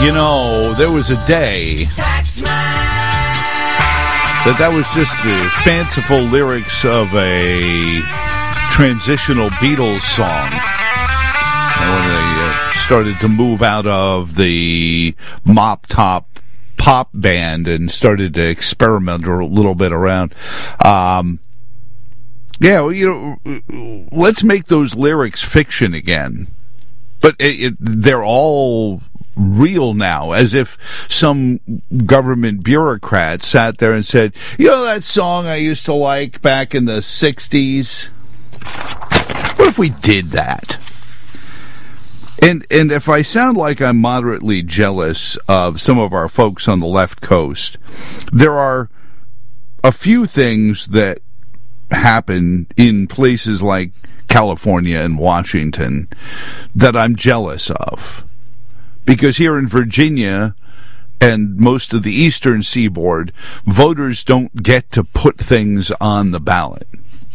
You know, there was a day that was just the fanciful lyrics of a transitional Beatles song. And when they started to move out of the mop top pop band and started to experiment a little bit around. Let's make those lyrics fiction again. But they're all real now, as if some government bureaucrat sat there and said, you know that song I used to like back in the 60s? What if we did that? And if I sound like I'm moderately jealous of some of our folks on the left coast, there are a few things that happen in places like California and Washington that I'm jealous of. Because here in Virginia and most of the eastern seaboard, voters don't get to put things on the ballot.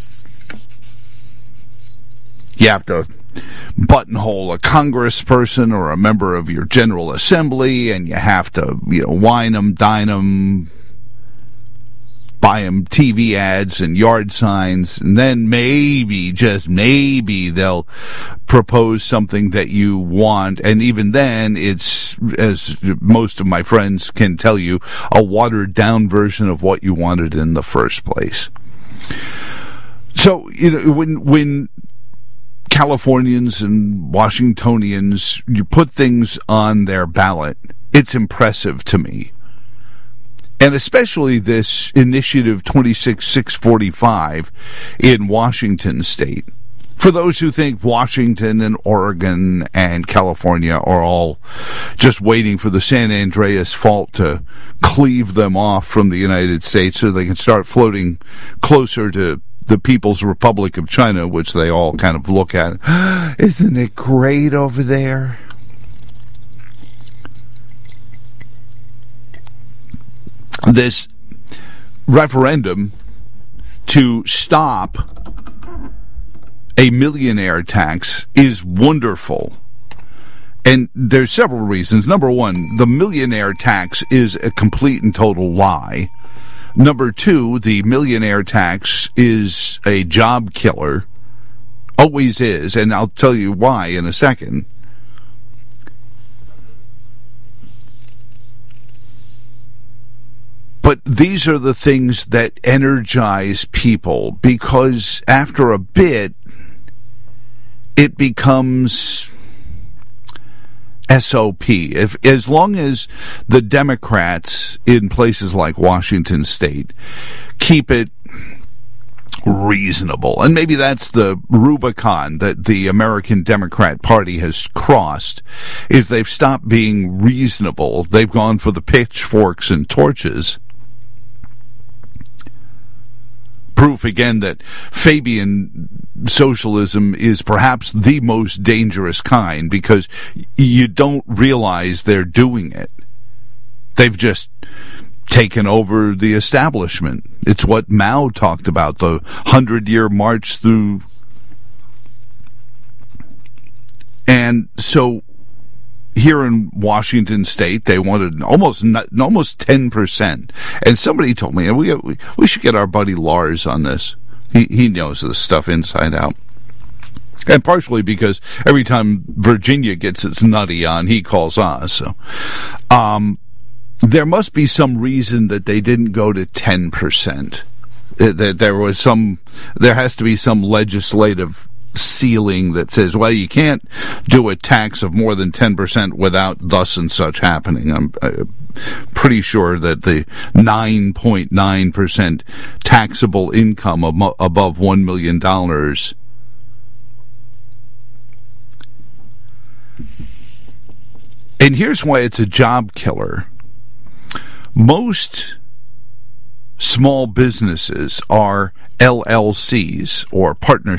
You have to buttonhole a congressperson or a member of your General Assembly, and you have to, wine them, dine them, buy them TV ads and yard signs, and then maybe, just maybe, they'll propose something that you want, and even then, it's, as most of my friends can tell you, a watered-down version of what you wanted in the first place. So, when Californians and Washingtonians, you put things on their ballot, it's impressive to me. And especially this Initiative 26645 in Washington state. For those who think Washington and Oregon and California are all just waiting for the San Andreas Fault to cleave them off from the United States so they can start floating closer to the People's Republic of China, which they all kind of look at. Isn't it great over there? This referendum to stop a millionaire tax is wonderful. And there's several reasons. Number one, the millionaire tax is a complete and total lie. Number two, the millionaire tax is a job killer. Always is, and I'll tell you why in a second. But these are the things that energize people, because after a bit, it becomes SOP. As long as the Democrats in places like Washington state keep it reasonable, and maybe that's the Rubicon that the American Democrat Party has crossed, is they've stopped being reasonable. They've gone for the pitchforks and torches. Proof again that Fabian socialism is perhaps the most dangerous kind, because you don't realize they're doing it. They've just taken over the establishment. It's what Mao talked about, the 100-year march through. And so here in Washington state, they wanted almost 10%. And somebody told me, we should get our buddy Lars on this. He knows this stuff inside out. And partially because every time Virginia gets its nutty on, he calls us. So, there must be some reason that they didn't go to 10%. There has to be some legislative ceiling that says, well, you can't do a tax of more than 10% without thus and such happening. I'm pretty sure that the 9.9% taxable income above $1 million and here's why it's a job killer. Most small businesses are LLCs, or partnerships.